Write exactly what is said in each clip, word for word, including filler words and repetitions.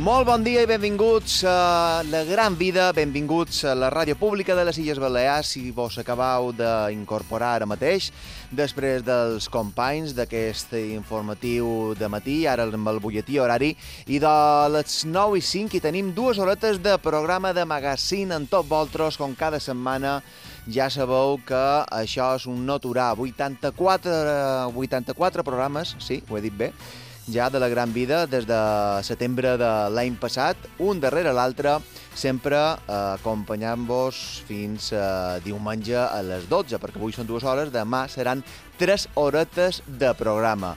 Molt bon dia i benvinguts a La Gran Vida, benvinguts a la ràdio pública de les Illes Balears, si vos acabeu d'incorporar ara mateix, després dels companys d'aquest informatiu de matí, ara amb el butlletí horari, i de les nou i cinc i tenim dues horetes de programa de magazine en tot vosaltres, com cada setmana. Ja sabeu que això és un no aturar, vuitanta-quatre, vuitanta-quatre programes, sí, ho he dit bé, ja de La Gran Vida, des de setembre de l'any passat, un darrere l'altre, sempre eh, acompanyant-vos fins a diumenge a les dotze, perquè avui són dues hores, demà seran tres horetes de programa.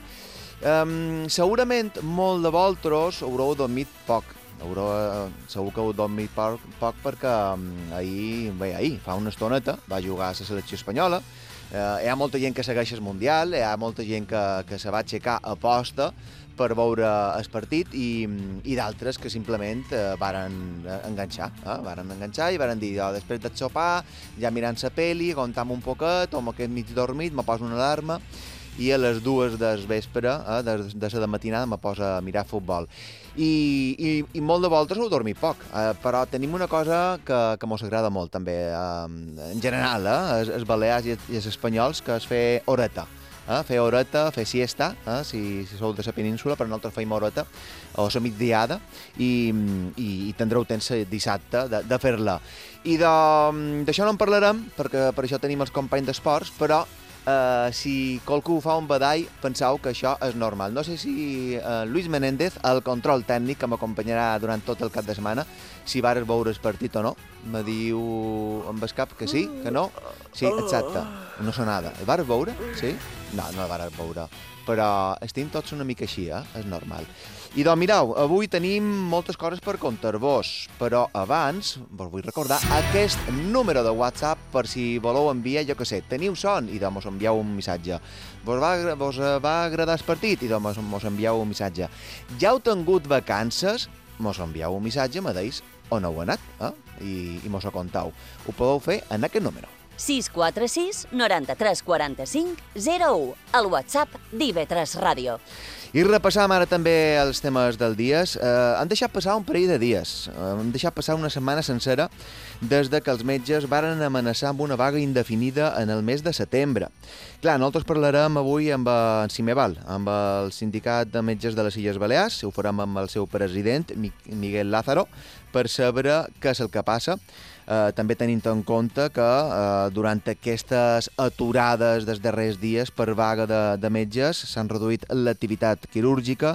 Um, segurament molt de vosaltres haureu dormit poc, haureu, eh, segur que heu dormit poc, poc perquè um, ahir, bé, ahir, fa una estoneta, va jugar a la selecció espanyola. Uh, hi ha molta gent que segueix el Mundial, hi ha molta gent que, que se va aixecar a posta per veure el partit i, i d'altres que simplement uh, varen enganxar, eh? varen enganxar i varen dir, oh, després del sopar, ja mirant la peli, aguantam un poquet, o aquest mig dormit, me poso una alarma, i a les dues del vespre, eh, de, de la matinada, me poso a mirar futbol. I, i, i molt de voltes heu dormit poc, eh, però tenim una cosa que, que mos agrada molt també, eh, en general, eh, els, els balears i els espanyols, que és fer horeta. Eh, fer horeta, fer siesta, eh, si, si sou de la península, però nosaltres feim horeta, o la migdiada, i, i, i tindreu temps dissabte de, de fer-la. I d'això no en parlarem, perquè per això tenim els companys d'esports, però Uh, si qualcú fa un badall, penseu que això és normal. No sé si uh, Luis Menéndez, el control tècnic que m'acompanyarà durant tot el cap de setmana, si vares veure el partit o no, me diu amb el cap que sí, que no. Sí, exacte, no sonada. El vares veure? Sí? No, no el vares veure. Però estem tots una mica així, eh? És normal. I doncs mireu, avui tenim moltes coses per contar-vos, però abans vos vull recordar aquest número de WhatsApp per si voleu enviar, jo què sé, teniu son i doncs mos envieu un missatge. Vos va, vos va agradar el partit i doncs mos envieu un missatge. Ja heu tingut vacances? Mos envieu un missatge, me deis on heu anat, eh? I, i mos ho contau. Ho podeu fer en aquest número. sis quatre sis noranta-tres quaranta-cinc zero u, el WhatsApp d'I V tres Ràdio. I repassam ara també els temes del dies. Eh, han deixat passar un parell de dies. Eh, han deixat passar una setmana sencera des de que els metges varen amenaçar amb una vaga indefinida en el mes de setembre. Clar, nosaltres parlarem avui amb en Cimeval, amb el Sindicat de Metges de les Illes Balears, ho farem amb el seu president, Miguel Lázaro, per saber què és el que passa. Uh, també tenint en compte que uh, durant aquestes aturades dels darrers dies per vaga de, de metges s'han reduït l'activitat quirúrgica,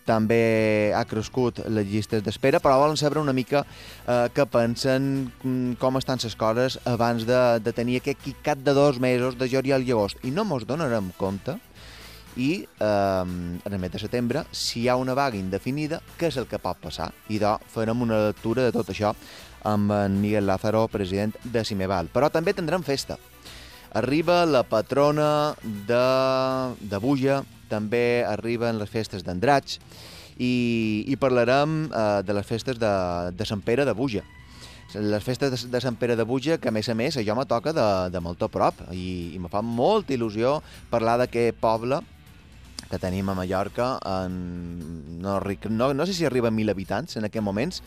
també ha crescut les llistes d'espera, però volen saber una mica uh, què pensen, com estan les coses abans de, de tenir aquest cap de dos mesos de juliol i agost. I no mos donarem compte i eh, en el mes de setembre, si hi ha una vaga indefinida, què és el que pot passar? I doncs farem una lectura de tot això amb en Miguel Lázaro, president de Cimeval. Però també tindrem festa. Arriba la patrona de, de Buja, també arriben les festes d'Andratx i, i parlarem eh, de les festes de, de Sant Pere de Buja. Les festes de, de Sant Pere de Buja, que a més a més això me toca de, de molt a prop i, i me fa molta il·lusió parlar d'aquest poble que tenim a Mallorca, en, no, no, no sé si arriba a mil habitants en aquests moments,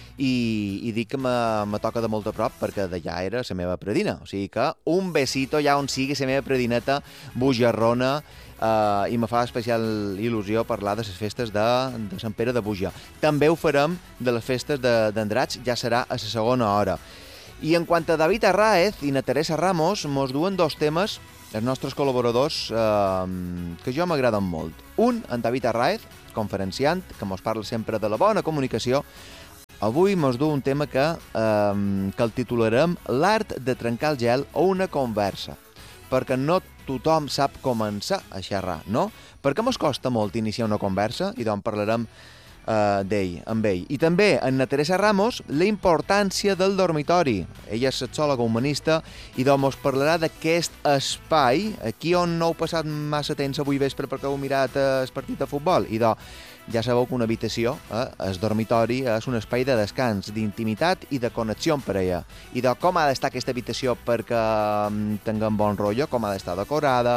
i, i dic que me, me toca de molt a prop perquè d'allà era la meva predina. O sigui que un besito ja on sigui la meva predineta bujarrona, eh, i me fa especial il·lusió parlar de les festes de, de Sant Pere de Buja. També ho farem de les festes d'Andratx, ja serà a la segona hora. I en quant a David Arraez i na Teresa Ramos, mos duen dos temes els nostres col·laboradors eh, que jo m'agraden molt. Un, en David Arraez, conferenciant, que mos parla sempre de la bona comunicació. Avui mos du un tema que, eh, que el titularem L'art de trencar el gel o una conversa, perquè no tothom sap començar a xerrar, no? Perquè mos costa molt iniciar una conversa i doncs parlarem Uh, d'ell, amb ell. I també en na Teresa Ramos la importància del dormitori. Ella és sexòloga humanista i doncs ens parlarà d'aquest espai aquí on no heu passat massa temps avui vespre perquè heu mirat el partit de futbol. I doncs ja sabeu que una habitació, eh, el dormitori, és un espai de descans, d'intimitat i de connexió amb parella. I doncs com ha d'estar aquesta habitació perquè tinguem bon rotllo, com ha d'estar decorada,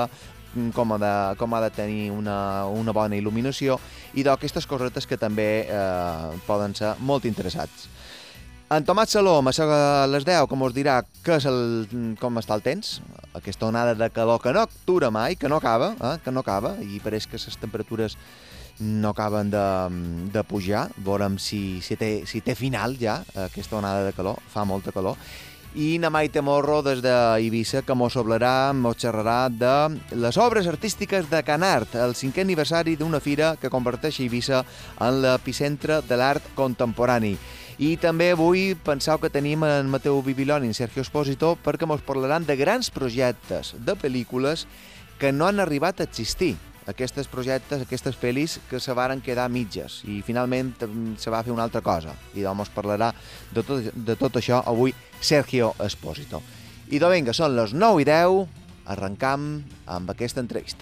com ha de, com ha de tenir una, una bona il·luminació i d'aquestes cosetes que també eh, poden ser molt interessants. En Tomàs Salom, a les deu, com us dirà que és el, com està el temps, aquesta onada de calor que no atura mai, que no acaba, eh, que no acaba, i pareix que les temperatures no acaben de, de pujar. Veurem si, si, té, si té final ja, aquesta onada de calor, fa molta calor. I na Maite Morro, des d'Eivissa, que mos hablarà, mos xerrarà de les obres artístiques de Can Art, el cinquè aniversari d'una fira que converteix Eivissa en l'epicentre de l'art contemporani. I també avui penseu que tenim en Mateu Bibiloni i en Sergio Espósito perquè ens parlaran de grans projectes de pel·lícules que no han arribat a existir. Aquests projectes, aquestes pel·lis que se varen quedar mitges i finalment se va fer una altra cosa. I doncs ens parlarà de tot, de tot això avui Sergio Espósito. I doncs vinga, són les nou i deu, arrencam amb aquesta entrevista.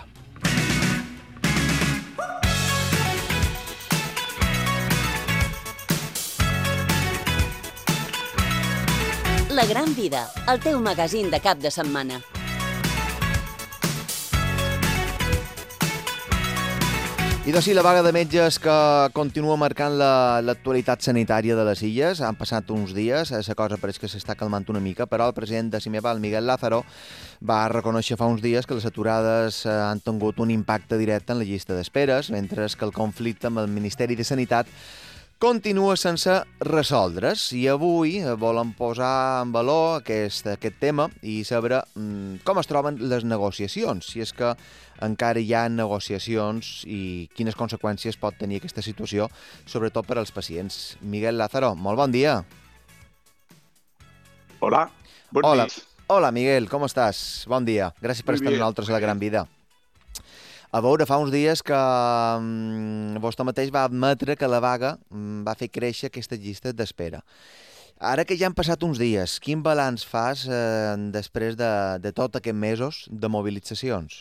La Gran Vida, el teu magazín de cap de setmana. I doncs sí, la vaga de metges que continua marcant l'actualitat la, sanitària de les Illes. Han passat uns dies, la cosa pareix que s'està calmant una mica, però el president de Simeval, Miguel Lázaro, va reconèixer fa uns dies que les aturades han tingut un impacte directe en la llista d'esperes, mentre que el conflicte amb el Ministeri de Sanitat continua sense resoldre's. I avui volen posar en valor aquest, aquest tema i saber mm, com es troben les negociacions, si és que encara hi ha negociacions i quines conseqüències pot tenir aquesta situació, sobretot per als pacients. Miguel Lázaro, molt bon dia. Hola, bon Hola. dia. Hola, Miguel, com estàs? Bon dia. Gràcies per Muy estar bien, amb nosaltres a la muy Gran Vida. A veure, fa uns dies que mm, vostè mateix va admetre que la vaga mm, va fer créixer aquestes llistes d'espera. Ara que ja han passat uns dies, quin balanç fas eh, després de, de tot aquests mesos de mobilitzacions?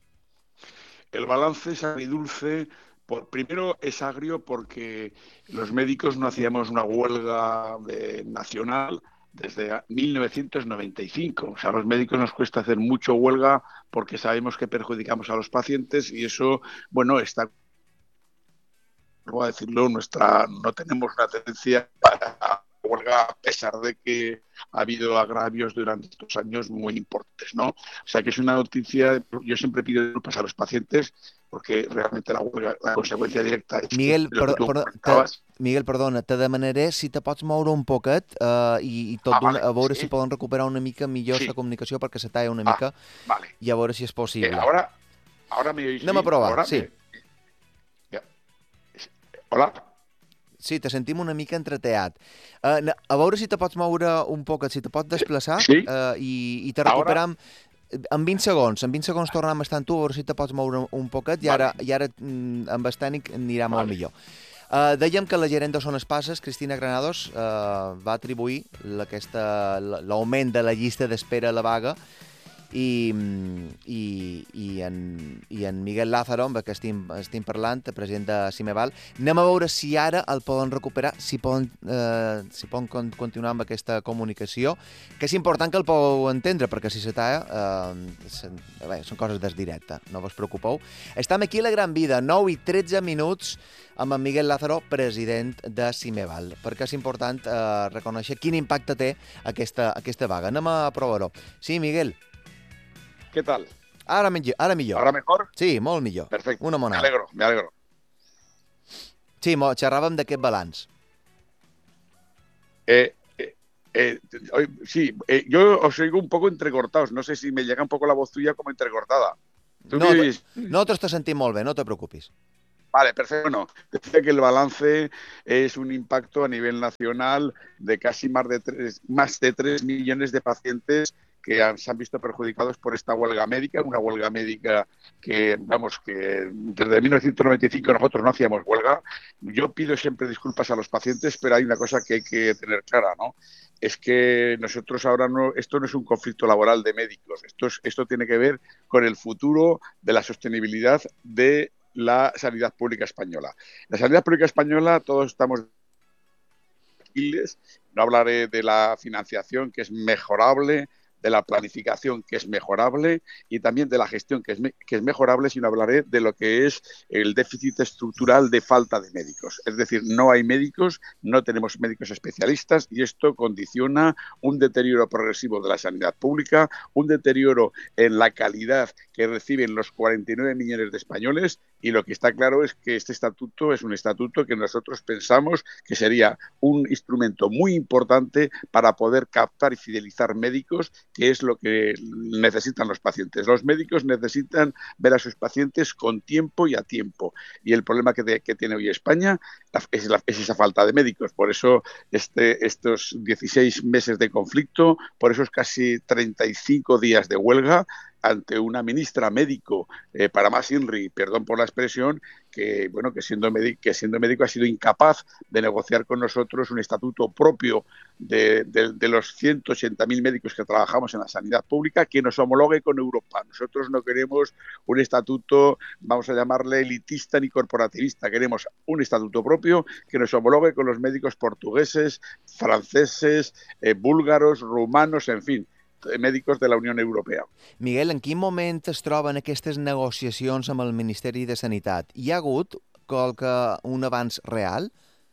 El balance es agridulce. Por, primero es agrio porque los médicos no hacíamos una huelga de, nacional desde mil novecientos noventa y cinco. O sea, a los médicos nos cuesta hacer mucho huelga porque sabemos que perjudicamos a los pacientes y eso, bueno, está, voy a decirlo, nuestra, no tenemos una tendencia a huelga a pesar de que ha habido agravios durante estos años muy importantes, ¿no? O sea, que es una noticia, yo siempre pido disculpas a los pacientes porque realmente la huelga, la consecuencia directa es Miguel, que lo per, que tú per, comentabas. te, Miguel, perdona, te demanaré si te pots moure un poquet uh, i, i tot Ah, vale, a veure sí. si poden recuperar una mica millor la Sí. comunicació perquè se talla una Ah, mica vale. i a veure si és possible. Eh, ahora, ahora me oís Anem a bien? provar, Ahora sí. me- Ya. Hola. Sí, te sentim una mica entreteat. Uh, a veure si te pots moure un poquet, si te pots desplaçar Sí. uh, i, i te Ara- recuperam en vint segons. En vint segons tornem a estar amb tu, a veure si te pots moure un poquet i ara, Vale. i ara mm, amb Estènic anirà molt Vale. millor. Uh, dèiem que la gerent de Zones Passes, Cristina Granados, uh, va atribuir aquesta- l'augment de la llista d'espera a la vaga i, i, i, en, i en Miguel Lázaro, amb el que estem, estem parlant, el president de Simeval, anem a veure si ara el poden recuperar, si poden, eh, si poden con continuar amb aquesta comunicació, que és important que el pugueu entendre, perquè si se talla, eh, se, bé, són coses des directe, no vos preocupeu. Estem aquí a la Gran Vida, nou i tretze minuts, amb en Miguel Lázaro, president de Simeval, perquè és important eh, reconèixer quin impacte té aquesta, aquesta vaga. Anem a provar-ho. Sí, Miguel? ¿Qué tal? Ara, ara millor. ¿Ahora mejor? Sí, molt millor. Perfecto. Una Me monada. alegro, me alegro. Sí, xerràvem d'aquest balanç. Eh, eh, eh, sí, eh, yo os oigo un poco entrecortados. No sé si me llega un poco la voz tuya como entrecortada. ¿Tú No, me oyes? nosaltres te sentim molt bé, no te preocupis. Vale, perfecto. Bueno, decía que el balance es un impacto a nivel nacional de casi más de tres, más de tres millones de pacientes que han, se han visto perjudicados por esta huelga médica, una huelga médica que, vamos, que desde mil novecientos noventa y cinco nosotros no hacíamos huelga. Yo pido siempre disculpas a los pacientes, pero hay una cosa que hay que tener clara, ¿no? Es que nosotros ahora no, esto no es un conflicto laboral de médicos, esto, es, esto tiene que ver con el futuro de la sostenibilidad de la sanidad pública española. La sanidad pública española, todos estamos tranquilos, no hablaré de la financiación que es mejorable, de la planificación, que es mejorable, y también de la gestión, que es, me, que es mejorable, sino hablaré de lo que es el déficit estructural de falta de médicos. Es decir, no hay médicos, no tenemos médicos especialistas, y esto condiciona un deterioro progresivo de la sanidad pública, un deterioro en la calidad que reciben los cuarenta y nueve millones de españoles, y lo que está claro es que este estatuto es un estatuto que nosotros pensamos que sería un instrumento muy importante para poder captar y fidelizar médicos, que es lo que necesitan los pacientes. Los médicos necesitan ver a sus pacientes con tiempo y a tiempo, y el problema que, de, que tiene hoy España es, la, es esa falta de médicos. Por eso este, estos dieciséis meses de conflicto, por esos casi treinta y cinco días de huelga, ante una ministra médico, eh, para más INRI, perdón por la expresión, que bueno que siendo, que siendo médico ha sido incapaz de negociar con nosotros un estatuto propio de, de, de los ciento ochenta mil médicos que trabajamos en la sanidad pública, que nos homologue con Europa. Nosotros no queremos un estatuto, vamos a llamarle elitista ni corporativista, queremos un estatuto propio que nos homologue con los médicos portugueses, franceses, eh, búlgaros, rumanos, en fin, médicos de la Unió Europea. Miguel, en quin moment es troben aquestes negociacions amb el Ministeri de Sanitat? Hi ha hagut qualque, un avanç real?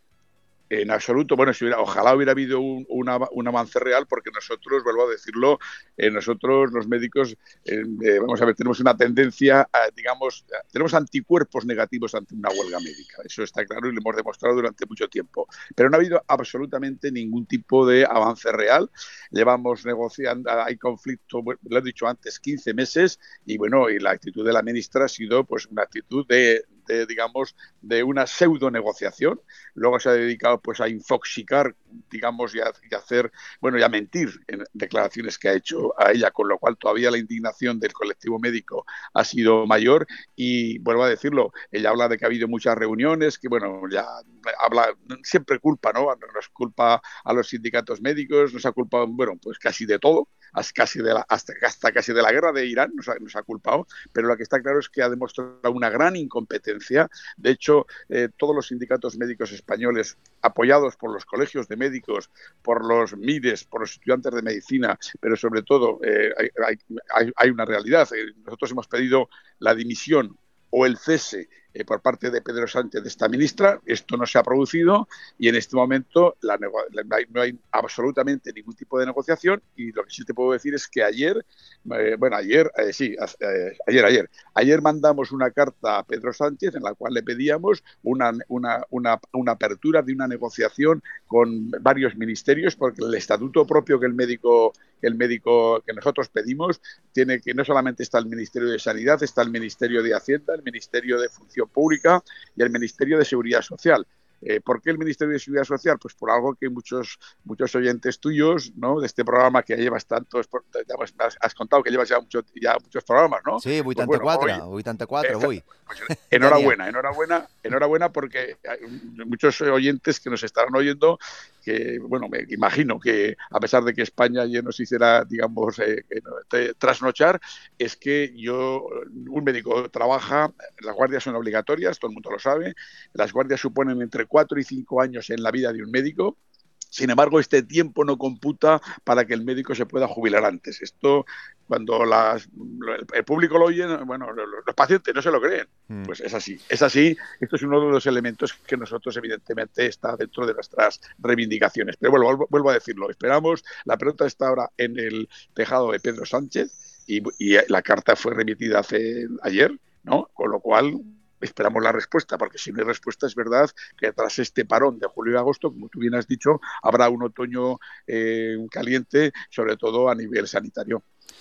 En absoluto. Bueno, si hubiera, ojalá hubiera habido un, una, un avance real, porque nosotros, vuelvo a decirlo, eh, nosotros los médicos, eh, eh, vamos a ver, tenemos una tendencia, a, digamos, a, tenemos anticuerpos negativos ante una huelga médica. Eso está claro y lo hemos demostrado durante mucho tiempo. Pero no ha habido absolutamente ningún tipo de avance real. Llevamos negociando, hay conflicto, bueno, lo he dicho antes, quince meses, y bueno, y la actitud de la ministra ha sido pues una actitud de, de digamos, de una pseudo negociación. Luego se ha dedicado pues a infoxicar, digamos, y a, y a hacer, bueno, y a mentir en declaraciones que ha hecho a ella, con lo cual todavía la indignación del colectivo médico ha sido mayor. Y vuelvo a decirlo, ella habla de que ha habido muchas reuniones, que bueno, ya habla, siempre culpa, ¿no? Nos culpa a los sindicatos médicos, nos ha culpado, bueno, pues casi de todo, casi de la, hasta, hasta casi de la guerra de Irán nos ha, nos ha culpado, pero lo que está claro es que ha demostrado una gran incompetencia. De hecho, eh, todos los sindicatos médicos españoles, apoyados por los colegios de médicos, por los MIRES, por los estudiantes de medicina, pero sobre todo eh, hay, hay, hay una realidad. Nosotros hemos pedido la dimisión o el cese eh, por parte de Pedro Sánchez de esta ministra. Esto no se ha producido y en este momento la la, no hay absolutamente ningún tipo de negociación, y lo que sí te puedo decir es que ayer, eh, bueno, ayer, eh, sí, eh, ayer, ayer, ayer mandamos una carta a Pedro Sánchez en la cual le pedíamos una, una, una, una apertura de una negociación con varios ministerios, porque el estatuto propio que el médico el médico que nosotros pedimos tiene que no solamente está el Ministerio de Sanidad, está el Ministerio de Hacienda, el Ministerio de Función Pública y el Ministerio de Seguridad Social. Eh, ¿Por qué el Ministerio de Seguridad Social? Pues por algo que muchos muchos oyentes tuyos, ¿no?, de este programa que ya llevas tantos, ya has, has contado que llevas ya, mucho, ya muchos programas, ¿no? Sí, vuitanta-quatre, pues bueno, hoy, vuitanta-quatre, eh, avui. Pues, enhorabuena, enhorabuena, enhorabuena porque hay muchos oyentes que nos estarán oyendo que, bueno, me imagino que a pesar de que España ya nos hiciera, digamos, eh, trasnochar, es que yo, un médico trabaja, las guardias son obligatorias, todo el mundo lo sabe, las guardias suponen entre cuatro y cinco años en la vida de un médico. Sin embargo, este tiempo no computa para que el médico se pueda jubilar antes. Esto, cuando las, el público lo oye, bueno, los pacientes no se lo creen. Mm. Pues es así, es así. Esto es uno de los elementos que nosotros, evidentemente, está dentro de nuestras reivindicaciones. Pero bueno, vuelvo a decirlo, esperamos, la pelota está ahora en el tejado de Pedro Sánchez y, y la carta fue remitida hace, ayer, ¿no? Con lo cual esperamos la respuesta, porque si no hay respuesta es verdad que tras este parón de julio y agosto, como tú bien has dicho, habrá un otoño eh, caliente, sobre todo a nivel sanitario.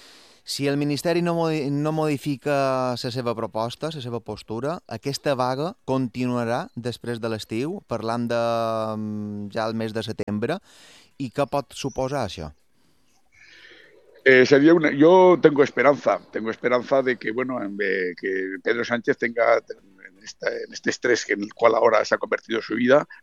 Si el Ministeri no, modi no modifica la seva proposta, la seva postura, aquesta vaga continuarà després de l'estiu, parlant de ja el mes de setembre, i què pot suposar això? Eh, sería una, yo tengo esperanza, tengo esperanza de que, bueno, de que Pedro Sánchez tenga en este, en este estrés en el cual ahora se ha convertido su vida, ¿no?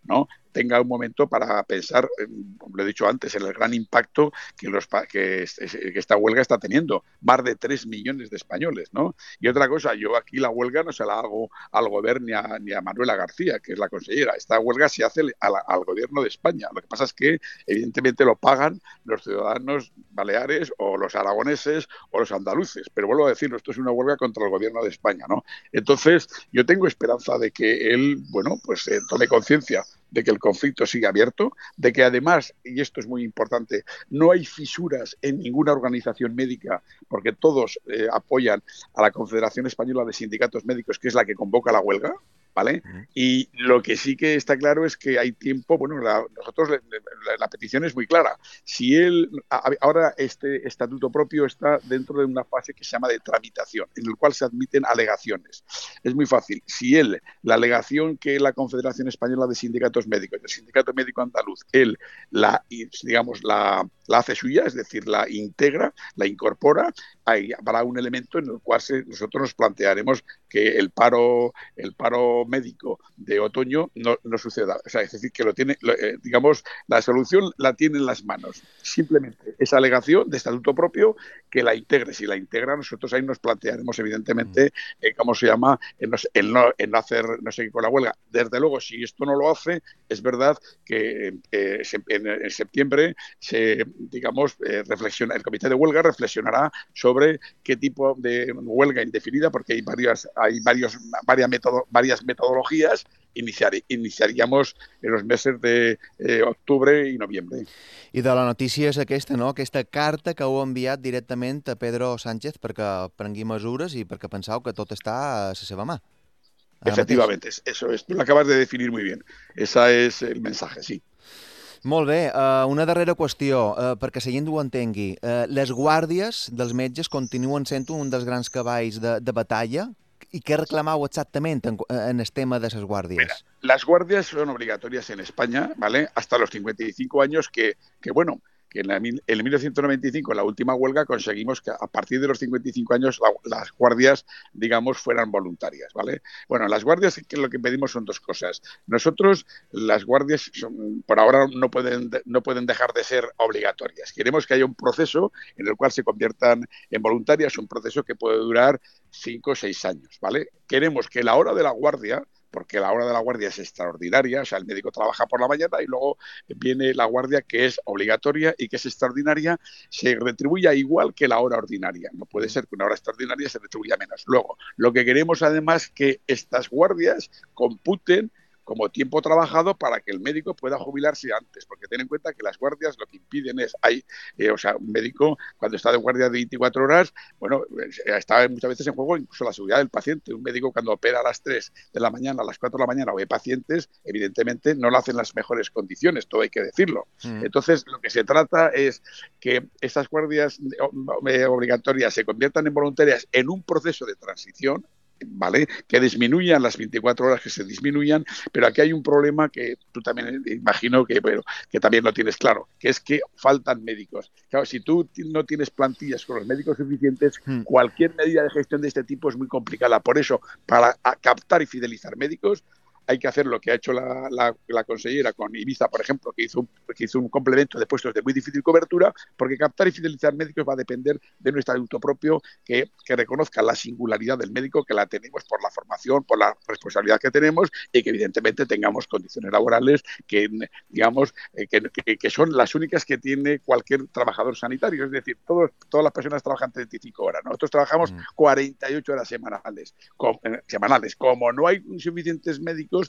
tenga un momento para pensar, como lo he dicho antes, en el gran impacto que, los, que, que esta huelga está teniendo. Más de tres millones de españoles, ¿no? Y otra cosa, yo aquí la huelga no se la hago al gobierno ni a, ni a Manuela García, que es la consellera. Esta huelga se hace al, al gobierno de España. Lo que pasa es que, evidentemente, lo pagan los ciudadanos baleares o los aragoneses o los andaluces. Pero vuelvo a decirlo, esto es una huelga contra el gobierno de España, ¿no? Entonces, yo tengo esperanza de que él, bueno, pues eh, tome conciencia de que el conflicto sigue abierto, de que además, y esto es muy importante, no hay fisuras en ninguna organización médica, porque todos eh, apoyan a la Confederación Española de Sindicatos Médicos, que es la que convoca la huelga, ¿vale? Uh-huh. Y lo que sí que está claro es que hay tiempo, bueno, la, nosotros la, la petición es muy clara. Si él, ahora este estatuto propio está dentro de una fase que se llama de tramitación, en el cual se admiten alegaciones. Es muy fácil. Si él, la alegación que la Confederación Española de Sindicatos Médicos, el Sindicato Médico Andaluz, él la, digamos, la, la hace suya, es decir, la integra, la incorpora, hay, habrá un elemento en el cual se, nosotros nos plantearemos que el paro, el paro médico de otoño no, no suceda. O sea, es decir, que lo tiene, lo, eh, digamos, la solución la tiene en las manos. Simplemente esa alegación de estatuto propio que la integre. Si la integra, nosotros ahí nos plantearemos, evidentemente, eh, ¿cómo se llama? En no, en, no, en no hacer, no sé qué con la huelga. Desde luego, si esto no lo hace, es verdad que eh, en, en septiembre se, digamos, eh, reflexiona, el comité de huelga reflexionará sobre qué tipo de huelga indefinida, porque hay varias, hay varios, varias, metodo, varias metodologías, iniciar, iniciaríamos en los meses de eh, octubre i noviembre. I de la notícia és aquesta, no? Aquesta carta que heu enviat directament a Pedro Sánchez perquè prengui mesures i perquè penseu que tot està a la seva mà. Efectivamente, mateix. Eso es. Tú lo acabas de definir muy bien. Ese es el mensaje, sí. Molt bé, uh, una darrera qüestió, uh, perquè la gent ho entengui. Uh, les guàrdies dels metges continuen sent un dels grans cavalls de, de batalla. ¿Y qué reclamaba exactamente en, en el tema de esas guardias? Mira, las guardias son obligatorias en España, ¿vale? Hasta los cincuenta y cinco años que, que bueno, que en, la, en mil novecientos noventa y cinco, en la última huelga, conseguimos que a partir de los cincuenta y cinco años la, las guardias, digamos, fueran voluntarias, ¿vale? Bueno, las guardias, que lo que pedimos son dos cosas. Nosotros, las guardias, son, por ahora no pueden, no pueden dejar de ser obligatorias. Queremos que haya un proceso en el cual se conviertan en voluntarias, un proceso que puede durar cinco o seis años, ¿vale? Queremos que la hora de la guardia, porque la hora de la guardia es extraordinaria, o sea, el médico trabaja por la mañana y luego viene la guardia que es obligatoria y que es extraordinaria, se retribuya igual que la hora ordinaria. No puede ser que una hora extraordinaria se retribuya menos. Luego, lo que queremos además es que estas guardias computen como tiempo trabajado para que el médico pueda jubilarse antes, porque ten en cuenta que las guardias lo que impiden es, hay, eh, o sea, un médico cuando está de guardia de veinticuatro horas, bueno, está muchas veces en juego incluso la seguridad del paciente. Un médico cuando opera a las tres de la mañana, a las cuatro de la mañana o hay pacientes, evidentemente no lo hacen en las mejores condiciones, todo hay que decirlo. Mm. Entonces, lo que se trata es que estas guardias obligatorias se conviertan en voluntarias en un proceso de transición, ¿vale? Que disminuyan las veinticuatro horas, que se disminuyan, pero aquí hay un problema que tú también imagino que, bueno, que también lo tienes claro, que es que faltan médicos. Claro, si tú no tienes plantillas con los médicos suficientes, hmm. cualquier medida de gestión de este tipo es muy complicada. Por eso, para captar y fidelizar médicos, hay que hacer lo que ha hecho la, la, la consellera con Ibiza, por ejemplo, que hizo, un, que hizo un complemento de puestos de muy difícil cobertura, porque captar y fidelizar médicos va a depender de nuestro estatuto propio, que, que reconozca la singularidad del médico, que la tenemos por la formación, por la responsabilidad que tenemos y que evidentemente tengamos condiciones laborales que, digamos, eh, que, que, que son las únicas que tiene cualquier trabajador sanitario. Es decir, todos, todas las personas trabajan treinta y cinco horas, ¿no? Nosotros trabajamos mm. cuarenta y ocho horas semanales. Como, eh, semanales. Como no hay suficientes médicos,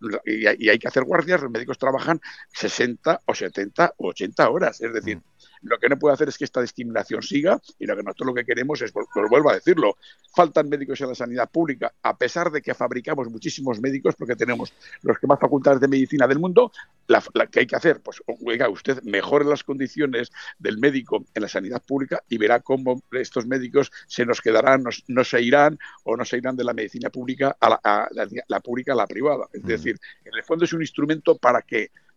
Y hay, y hay que hacer guardias, los médicos trabajan sesenta o setenta o ochenta horas. Es decir, mm. lo que no puede hacer es que esta discriminación siga, y lo que nosotros lo que queremos es, lo vuelvo a decirlo, faltan médicos en la sanidad pública, a pesar de que fabricamos muchísimos médicos, porque tenemos los que más facultades de medicina del mundo. La, la que hay que hacer, pues oiga, usted mejore las condiciones del médico en la sanidad pública y verá cómo estos médicos se nos quedarán, no, no se irán o no se irán de la medicina pública a la, a la, la pública a la privada. Es mm. decir, en el fondo es un instrumento para que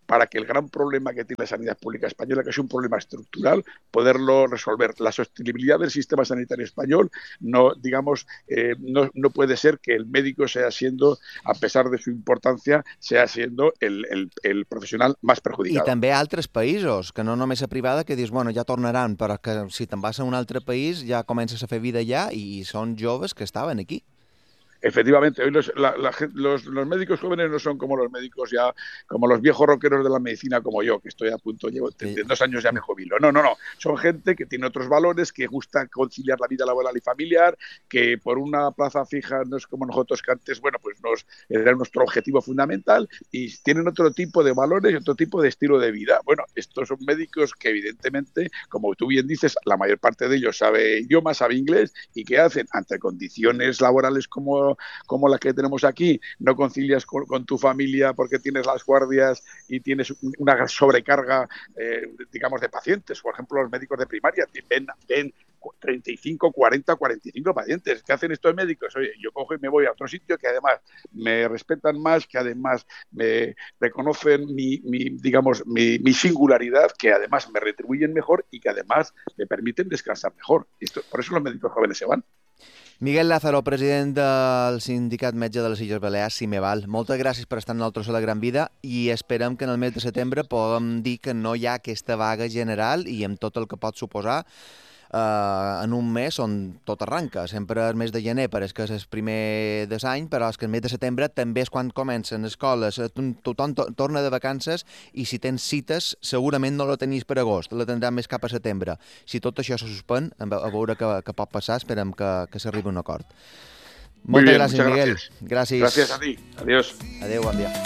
para que el gran problema que tiene la sanidad pública española, que es un problema estructural, poderlo resolver. La sostenibilidad del sistema sanitario español no, digamos, eh, no, no puede ser que el médico sea siendo, a pesar de su importancia, sea siendo el, el, el profesional más perjudicado. I també altres països, que no només a privada, que dius, bueno, ja tornaran, però que si te'n vas a un altre país ja comences a fer vida allà i són joves que estaven aquí. Efectivamente, hoy los, la, la, los, los médicos jóvenes no son como los médicos ya, como los viejos rockeros de la medicina como yo, que estoy a punto, llevo en dos años ya me jubilo. No, no, no, son gente que tiene otros valores, que gusta conciliar la vida laboral y familiar, que por una plaza fija no es como nosotros que antes, bueno, pues nos era nuestro objetivo fundamental y tienen otro tipo de valores y otro tipo de estilo de vida. Bueno, estos son médicos que evidentemente, como tú bien dices, la mayor parte de ellos sabe idiomas, sabe inglés y ¿qué hacen? Ante condiciones laborales como como la que tenemos aquí, no concilias con, con tu familia porque tienes las guardias y tienes una sobrecarga, eh, digamos, de pacientes. Por ejemplo, los médicos de primaria ven, ven treinta y cinco, cuarenta, cuarenta y cinco pacientes. ¿Qué hacen estos médicos? Oye, yo cojo y me voy a otro sitio que además me respetan más, que además me reconocen mi, mi digamos, mi, mi singularidad, que además me retribuyen mejor y que además me permiten descansar mejor. Esto, por eso los médicos jóvenes se van. Miguel Lázaro, president del Sindicat Metge de les Illes Balears, Cimeval, moltes gràcies per estar en el Tros de la Gran Vida i esperem que en el mes de setembre puguem dir que no hi ha aquesta vaga general i amb tot el que pot suposar eh, en un mes on tot arranca. Sempre el mes de gener pareix que és el primer de l'any, però és que el mes de setembre també és quan comencen escoles, tothom to torna de vacances i si tens cites segurament no la tenis per agost, la tindrà més cap a setembre. Si tot això se suspèn, a veure què, què pot passar, esperem que, que s'arribi a un acord. Moltes gràcies, Miguel. Gracias. Gracias a ti. Adiós. Adéu, bon dia.